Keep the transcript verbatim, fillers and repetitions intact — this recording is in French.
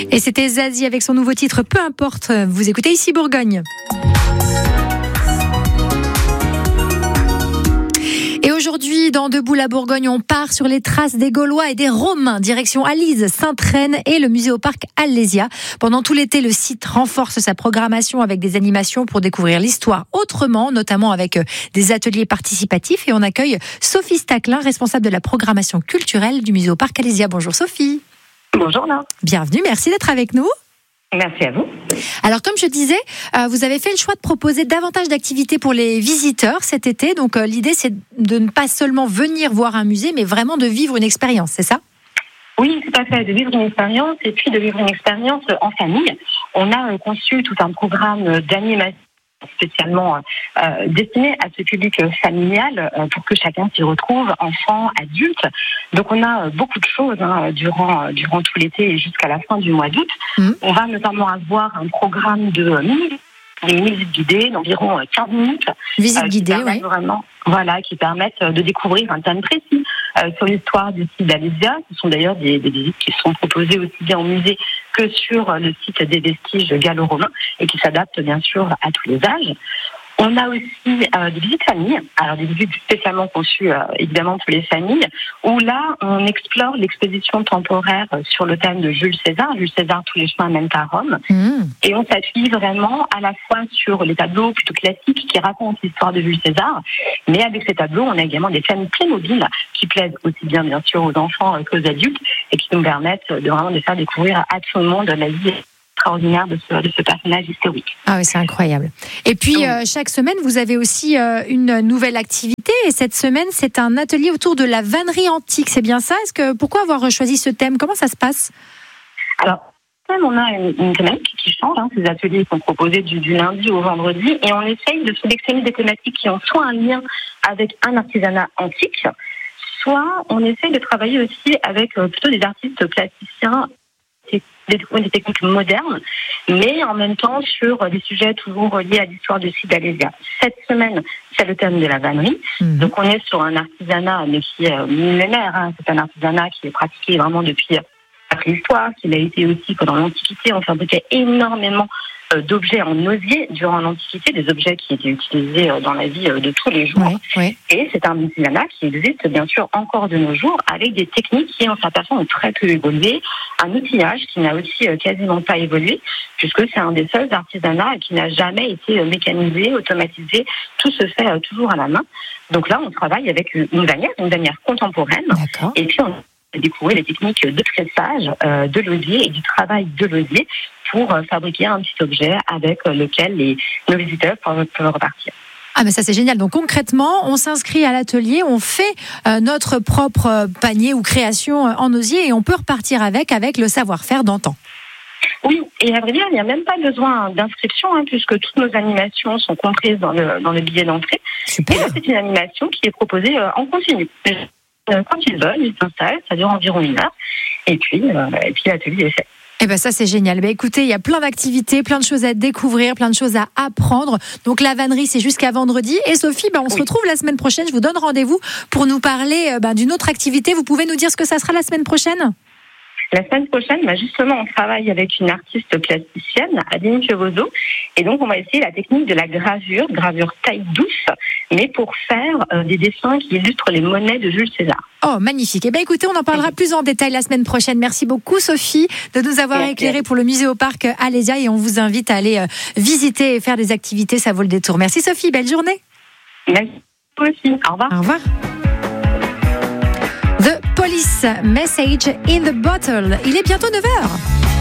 Et c'était Zazie avec son nouveau titre Peu importe. Vous écoutez ici Bourgogne. Et aujourd'hui, dans Debout la Bourgogne, on part sur les traces des Gaulois et des Romains, direction Alise, Sainte-Reine et le Muséoparc Alésia. Pendant tout l'été, le site renforce sa programmation avec des animations pour découvrir l'histoire autrement, notamment avec des ateliers participatifs. Et on accueille Sophie Stacklin, responsable de la programmation culturelle du Muséoparc Alésia. Bonjour Sophie. Bonjour Laure. Bienvenue, merci d'être avec nous. Merci à vous. Alors, comme je disais, euh, vous avez fait le choix de proposer davantage d'activités pour les visiteurs cet été. Donc, euh, l'idée, c'est de ne pas seulement venir voir un musée, mais vraiment de vivre une expérience, c'est ça ? Oui, tout à fait, de vivre une expérience et puis de vivre une expérience en famille. On a euh, conçu tout un programme d'animation spécialement euh, destiné à ce public familial euh, pour que chacun s'y retrouve, enfants, adultes. Donc on a euh, beaucoup de choses hein, durant euh, durant tout l'été et jusqu'à la fin du mois d'août. Mmh. On va notamment avoir un programme de euh, mini des visites guidées d'environ quinze minutes. Visites euh, guidées, oui. Vraiment, voilà, qui permettent de découvrir un thème précis euh, sur l'histoire du site d'Alésia. Ce sont d'ailleurs des, des visites qui sont proposées aussi bien au musée que sur le site des vestiges gallo-romains et qui s'adaptent bien sûr à tous les âges. On a aussi euh, des visites familles, alors des visites spécialement conçues euh, évidemment pour les familles, où là on explore l'exposition temporaire sur le thème de Jules César. Jules César, tous les chemins mènent à Rome. Mmh. Et on s'appuie vraiment à la fois sur les tableaux plutôt classiques qui racontent l'histoire de Jules César, mais avec ces tableaux on a également des thèmes Playmobil qui plaisent aussi bien bien sûr aux enfants qu'aux adultes et qui nous permettent de vraiment de faire découvrir à tout le monde la vie extraordinaire de ce, de ce personnage historique. Ah oui, c'est incroyable. Et puis, euh, chaque semaine, vous avez aussi euh, une nouvelle activité. Et cette semaine, c'est un atelier autour de la vannerie antique. C'est bien ça ? Est-ce que, pourquoi avoir choisi ce thème ? Comment ça se passe ? Alors, on a une, une thématique qui change. Hein. Ces ateliers sont proposés du, du lundi au vendredi. Et on essaye de sélectionner des thématiques qui ont soit un lien avec un artisanat antique, soit on essaye de travailler aussi avec euh, plutôt des artistes plasticiens, des techniques modernes, mais en même temps sur des sujets toujours liés à l'histoire du site d'Alésia. Cette semaine, c'est le thème de la vannerie. Mmh. Donc on est sur un artisanat mais qui est millénaire. Hein. C'est un artisanat qui est pratiqué vraiment depuis la préhistoire, qu'il a été aussi pendant l'Antiquité. On fabriquait énormément d'objets en osier durant l'Antiquité, des objets qui étaient utilisés dans la vie de tous les jours. Oui, oui. Et c'est un artisanat qui existe bien sûr encore de nos jours avec des techniques qui en sa façon ont très peu évolué, un outillage qui n'a aussi quasiment pas évolué puisque c'est un des seuls artisanats qui n'a jamais été mécanisé, automatisé, tout se fait toujours à la main. Donc là on travaille avec une bannière, une bannière contemporaine. D'accord. Et puis on découvrir les techniques de tressage euh, de l'osier et du travail de l'osier pour euh, fabriquer un petit objet avec euh, lequel les, nos visiteurs peuvent, peuvent repartir. Ah mais ça c'est génial. Donc concrètement, on s'inscrit à l'atelier, on fait euh, notre propre panier ou création en osier et on peut repartir avec, avec le savoir-faire d'antan. Oui, et à vrai dire, il n'y a même pas besoin d'inscription hein, puisque toutes nos animations sont comprises dans le, dans le billet d'entrée. Super. Et là, c'est une animation qui est proposée euh, en continu. Quand ils veulent, ils s'installent, ça dure environ une heure, et puis, euh, et puis l'atelier est fait. Eh ben ça c'est génial. Ben écoutez, il y a plein d'activités, plein de choses à découvrir, plein de choses à apprendre. Donc la vannerie c'est jusqu'à vendredi. Et Sophie, ben on oui. se retrouve la semaine prochaine. Je vous donne rendez-vous pour nous parler ben, d'une autre activité. Vous pouvez nous dire ce que ça sera la semaine prochaine ? La semaine prochaine, bah justement, on travaille avec une artiste plasticienne, Adeline Chevauzeau, et donc on va essayer la technique de la gravure, gravure taille douce, mais pour faire euh, des dessins qui illustrent les monnaies de Jules César. Oh, magnifique. Eh bien, écoutez, on en parlera plus en détail la semaine prochaine. Merci beaucoup, Sophie, de nous avoir Merci. éclairé pour le Muséoparc Alésia et on vous invite à aller euh, visiter et faire des activités, ça vaut le détour. Merci, Sophie. Belle journée. Merci aussi. Au revoir. Au revoir. The Police, Message in the Bottle. Il est bientôt neuf heures.